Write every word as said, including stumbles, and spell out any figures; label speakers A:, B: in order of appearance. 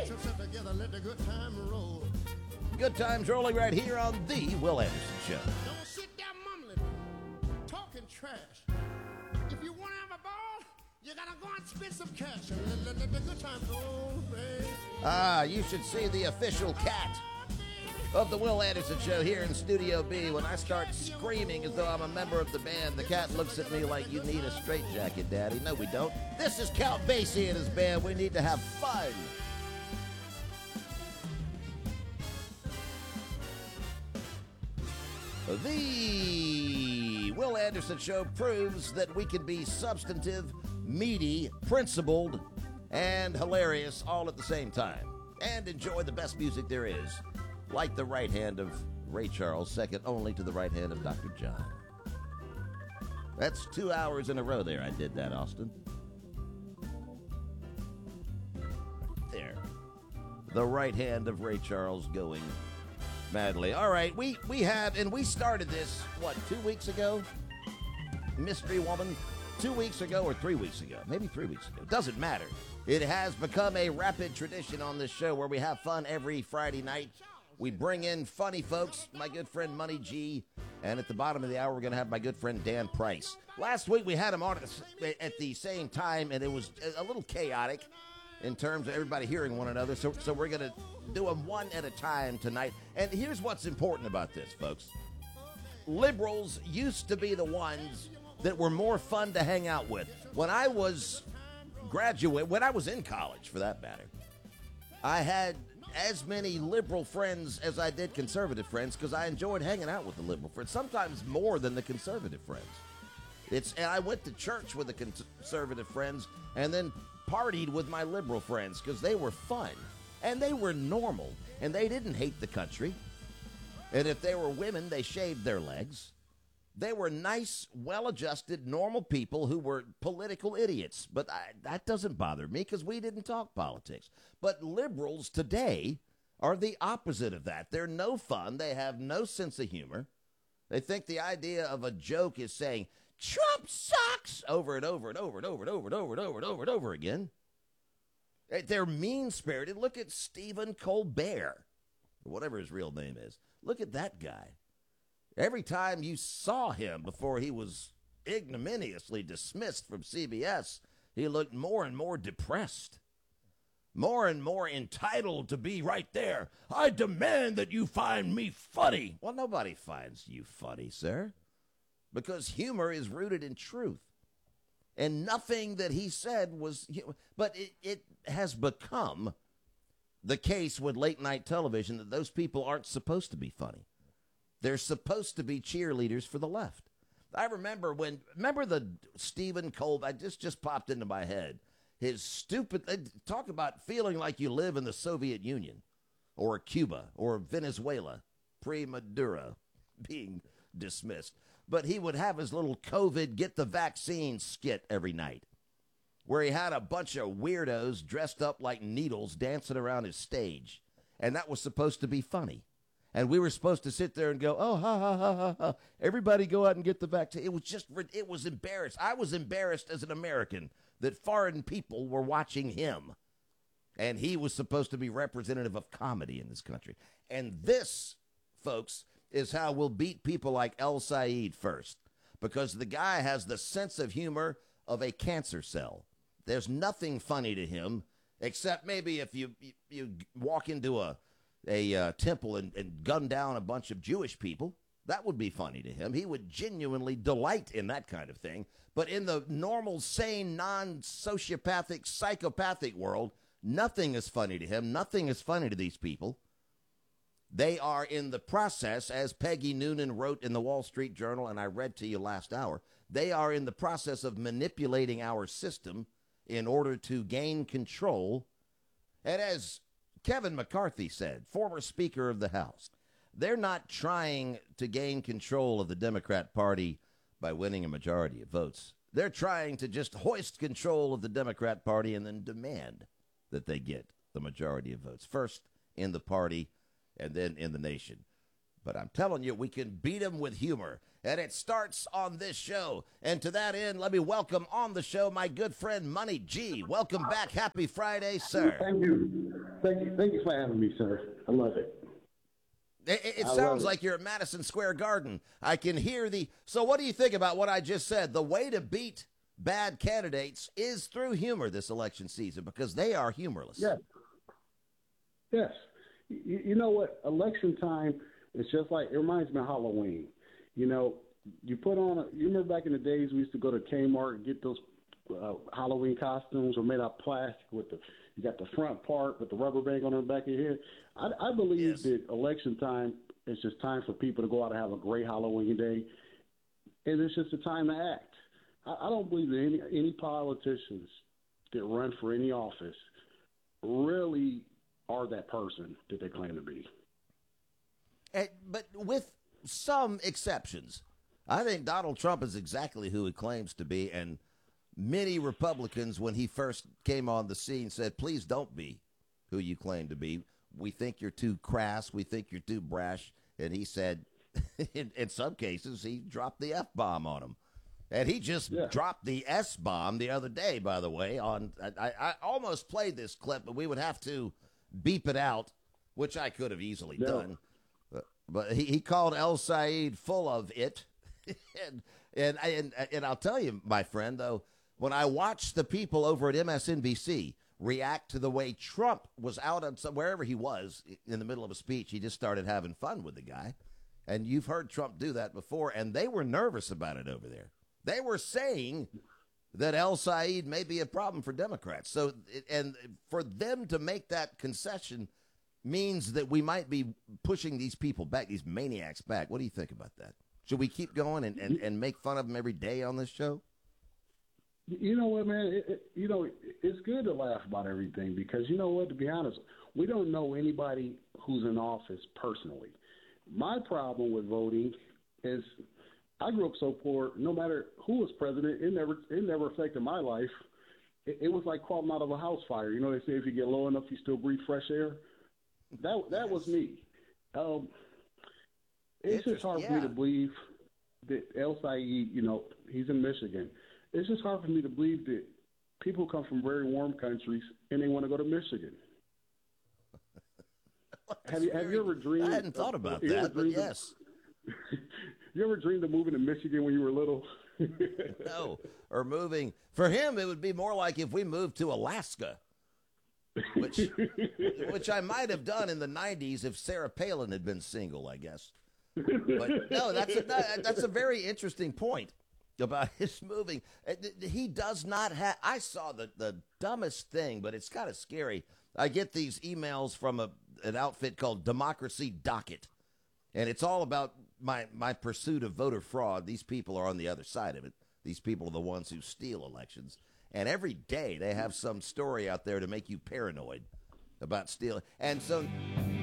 A: right. Together, let the good time roll. Good times rolling right here on the Will Anderson Show. Don't sit there mumbling, talking trash. If you want to have a ball, you gotta go and spend some cash. Let, let, let the good times roll, baby. Ah, you should see the official cat of the Will Anderson Show here in Studio B. When I start screaming as though I'm a member of the band, the cat looks at me like, you need a straitjacket, Daddy. No, we don't. This is Count Basie and his band. We need to have fun. The Will Anderson Show proves that we can be substantive, meaty, principled, and hilarious all at the same time. And enjoy the best music there is. Like the right hand of Ray Charles, second only to the right hand of Doctor John. That's two hours in a row there I did that, Austin. There. The right hand of Ray Charles going madly. All right, we, we have, and we started this, what, two weeks ago? Mystery Woman? Two weeks ago or three weeks ago? Maybe three weeks ago. Doesn't matter. It has become a rapid tradition on this show where we have fun every Friday night. We bring in funny folks, my good friend Money G, and at the bottom of the hour, we're going to have my good friend Dan Price. Last week, we had him on at the same time, and it was a little chaotic in terms of everybody hearing one another, so, so we're going to do them one at a time tonight. And here's what's important about this, folks. Liberals used to be the ones that were more fun to hang out with. When I was graduate, when I was in college, for that matter, I had as many liberal friends as I did conservative friends because I enjoyed hanging out with the liberal friends, sometimes more than the conservative friends. It's and I went to church with the conservative friends and then partied with my liberal friends because they were fun and they were normal and they didn't hate the country. And if they were women, they shaved their legs. They were nice, well-adjusted, normal people who were political idiots. But I, that doesn't bother me because we didn't talk politics. But liberals today are the opposite of that. They're no fun. They have no sense of humor. They think the idea of a joke is saying, Trump sucks, over and over and over and over and over and over and over and over and over again. They're mean-spirited. Look at Stephen Colbert, or whatever his real name is. Look at that guy. Every time you saw him before he was ignominiously dismissed from C B S, he looked more and more depressed, more and more entitled to be right there. I demand that you find me funny. Well, nobody finds you funny, sir, because humor is rooted in truth. And nothing that he said was, but it, it has become the case with late night television that those people aren't supposed to be funny. They're supposed to be cheerleaders for the left. I remember when, remember the Stephen Colbert, I just, just popped into my head. His stupid, talk about feeling like you live in the Soviet Union or Cuba or Venezuela, pre-Maduro being dismissed. But he would have his little COVID get the vaccine skit every night where he had a bunch of weirdos dressed up like needles dancing around his stage. And that was supposed to be funny. And we were supposed to sit there and go, oh, ha, ha, ha, ha, ha. Everybody go out and get the vaccine. It was just, it was embarrassed. I was embarrassed as an American that foreign people were watching him. And he was supposed to be representative of comedy in this country. And this, folks, is how we'll beat people like El Said first. Because the guy has the sense of humor of a cancer cell. There's nothing funny to him, except maybe if you, you, you walk into a... a uh, temple and, and gun down a bunch of Jewish people. That would be funny to him. He would genuinely delight in that kind of thing. But in the normal, sane, non-sociopathic, psychopathic world, nothing is funny to him. Nothing is funny to these people. They are in the process, as Peggy Noonan wrote in the Wall Street Journal, and I read to you last hour, they are in the process of manipulating our system in order to gain control. And as Kevin McCarthy said, former Speaker of the House, they're not trying to gain control of the Democrat Party by winning a majority of votes. They're trying to just hoist control of the Democrat Party and then demand that they get the majority of votes, first in the party and then in the nation. But I'm telling you, we can beat them with humor. And it starts on this show. And to that end, let me welcome on the show my good friend Money G. Welcome back. Happy Friday, sir.
B: Thank you. Thank you. Thank you for having me, sir. I love it.
A: It, it sounds like you're at Madison Square Garden. I can hear the... So what do you think about what I just said? The way to beat bad candidates is through humor this election season because they are humorless.
B: Yes. Yes. You, you know what? Election time is just like... It reminds me of Halloween. You know, you put on... A, you remember back in the days we used to go to Kmart and get those uh, Halloween costumes were made out of plastic with the... You got the front part with the rubber band on the back of your head. I, I believe
A: yes.
B: that election time is just time for people to go out and have a great Halloween day, and it's just a time to act. I, I don't believe that any any politicians that run for any office really are that person that they claim to be.
A: And, but with some exceptions, I think Donald Trump is exactly who he claims to be, and many Republicans, when he first came on the scene, said, please don't be who you claim to be. We think you're too crass. We think you're too brash. And he said, in, in some cases, he dropped the F-bomb on him. And he just yeah. dropped the S-bomb the other day, by the way. On I, I almost played this clip, but we would have to beep it out, which I could have easily no. done. But, but he, he called El Said full of it. and, and, and, and I'll tell you, my friend, though, when I watched the people over at M S N B C react to the way Trump was out on some, wherever he was in the middle of a speech, he just started having fun with the guy. And you've heard Trump do that before, and they were nervous about it over there. They were saying that El Said may be a problem for Democrats. So, and for them to make that concession means that we might be pushing these people back, these maniacs back. What do you think about that? Should we keep going and, and, and make fun of them every day on this show?
B: You know what, man? It, it, you know, it's good to laugh about everything because, you know what, to be honest, we don't know anybody who's in office personally. My problem with voting is I grew up so poor, no matter who was president, it never it never affected my life. It, it was like crawling out of a house fire. You know, they say if you get low enough, you still breathe fresh air. That that was me. Um, it's just hard
A: yeah.
B: for me to believe that El Said, you know, he's in Michigan. It's just hard for me to believe that people come from very warm countries and they want to go to Michigan. have you have you ever dreamed?
A: I hadn't thought about
B: of,
A: that, but yes.
B: Of, you ever dreamed of moving to Michigan when you were little?
A: No, or moving. For him, it would be more like if we moved to Alaska, which which I might have done in the nineties if Sarah Palin had been single, I guess. But no, that's a, that's a very interesting point about his moving. He does not have. I saw the, the dumbest thing, but it's kind of scary. I get these emails from a an outfit called Democracy Docket, and it's all about my my pursuit of voter fraud. These people are on the other side of it. These people are the ones who steal elections, and every day they have some story out there to make you paranoid about stealing. And so